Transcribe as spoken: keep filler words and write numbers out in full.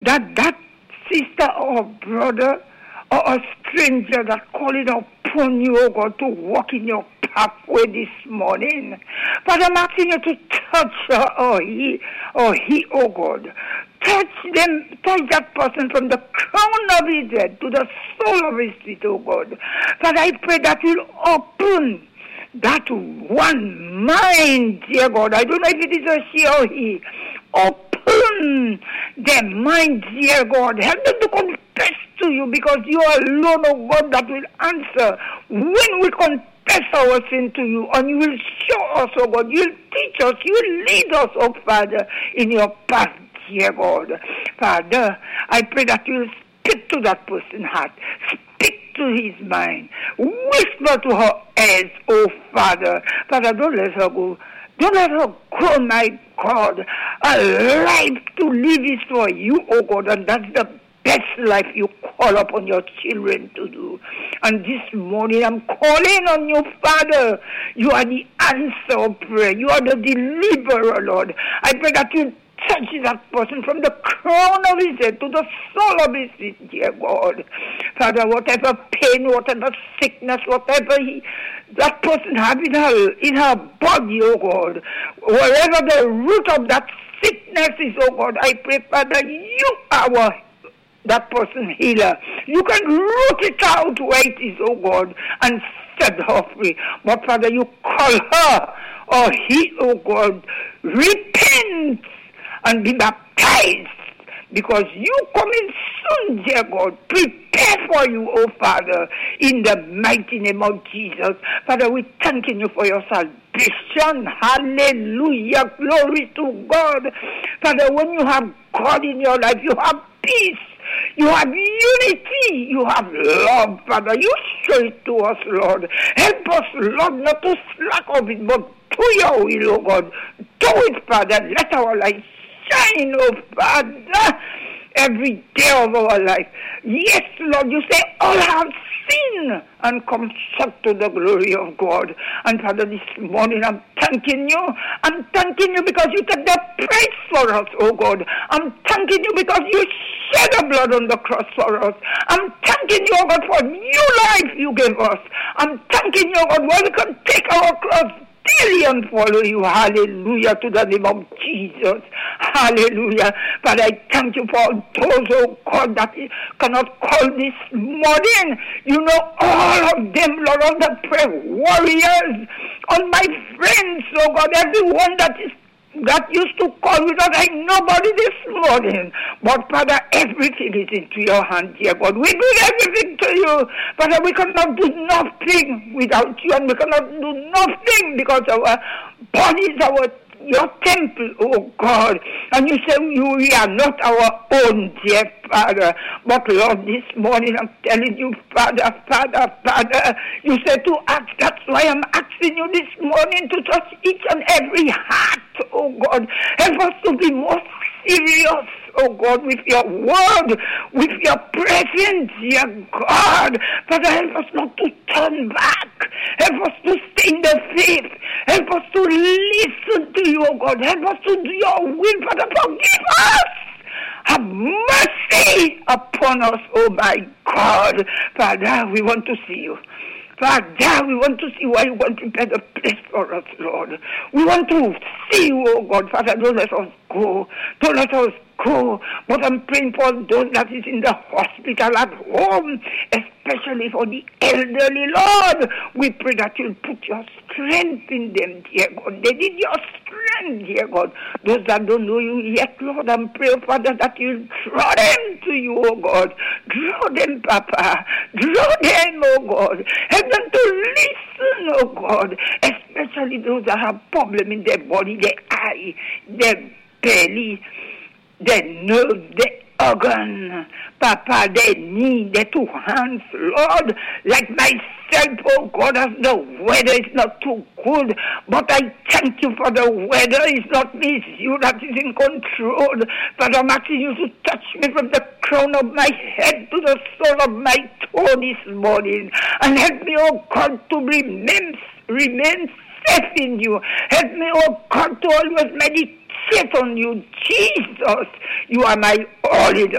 that that sister or brother or a stranger that calling upon you, oh God, to walk in your pathway this morning. Father, I'm asking you to touch her or he, or he, oh God. Touch them, touch that person from the crown of his head to the sole of his feet, oh God. Father, I pray that you'll open that one mind, dear God. I don't know if it is a she or he. Open their mind, dear God. Help them to confess to you, because you are alone, oh God, that will answer when we confess our sin to you, and you will show us, oh God. You'll teach us, you'll lead us, oh Father, in your path, dear God. Father, I pray that you'll speak to that person's heart. Speak to his mind. Whisper to her ears, oh Father. Father, don't let her go. Don't let her go, my God. A life to live is for you, oh God, and that's the best life you call upon your children to do. And this morning I'm calling on you, Father. You are the answer of prayer. You are the deliverer, Lord. I pray that you touch that person from the crown of his head to the sole of his feet, dear God. Father, whatever pain, whatever sickness, whatever he, that person has in her, in her body, oh God, wherever the root of that sickness is, oh God, I pray, Father, you are that person healer. You can root it out where it is, oh God, and set her free. But Father, you call her or he, oh God, repent and be baptized, because you coming soon, dear God. Prepare for you, oh Father, in the mighty name of Jesus. Father, we thank you for your salvation. Hallelujah. Glory to God. Father, when you have God in your life, you have peace. You have unity. You have love, Father. You show it to us, Lord. Help us, Lord, not to slack of it, but to your will, oh God. Do it, Father. Let our light shine, oh Father, every day of our life. Yes, Lord, you say all have sinned and come short to the glory of God. And Father, this morning I'm thanking you. I'm thanking you because you took the praise for us, oh God. I'm thanking you because you shed the blood on the cross for us. I'm thanking you, oh God, for new life you gave us. I'm thanking you, oh God, where we can take our cross daily and follow you. Hallelujah, to the name of Jesus. Hallelujah. But I thank you for those, oh God, that cannot call this morning. You know all of them, Lord, all the prayer warriors, all my friends, oh God, everyone that is that used to call without having nobody this morning. But Father, everything is into your hand, dear God. We do everything to you. Father, we cannot do nothing without you, and we cannot do nothing because our bodies, our your temple, oh God. And you say you, we are not our own, dear Father. But Lord, this morning I'm telling you, Father, Father, Father, you said to ask. That's why I'm asking you this morning to touch each and every heart, oh God. Help us to be more serious, oh God, with your word, with your presence, dear God. Father, help us not to turn back. Help us to stay in the faith. Help us to listen to you, oh God. Help us to do your will. Father, forgive us. Have mercy upon us, oh my God. Father, we want to see you. Father, we want to see why you want to prepare the place for us, Lord. We want to see you, oh God. Father, don't let us go. Don't let us go. But I'm praying for those that is in the hospital, at home, especially for the elderly, Lord. We pray that you'll put your strength in them, dear God. They need your strength, dear God. Those that don't know you yet, Lord, I'm praying, Father, that you'll draw them to you, oh God. Draw them, Papa. Draw them, oh God. Help them to listen, oh God. Especially those that have problem in their body, their eye, their belly, their nerve, their organ, Papa, their knee, their two hands, Lord, like myself, oh God, as the weather is not too good, but I thank you for the weather. It's not me, it's you that is in control. But I'm asking you to touch me from the crown of my head to the sole of my toe this morning, and help me, oh God, to remain, remain safe in you. Help me, oh God, to always meditate on you. Jesus, you are my all in